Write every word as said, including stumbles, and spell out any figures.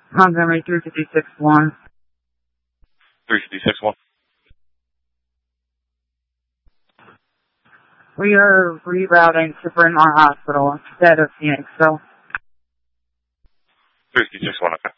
Montgomery three fifty-six one. three fifty-six one. We are rerouting to Bryn Mawr Hospital instead of Phoenix, so. three fifty-six one, okay.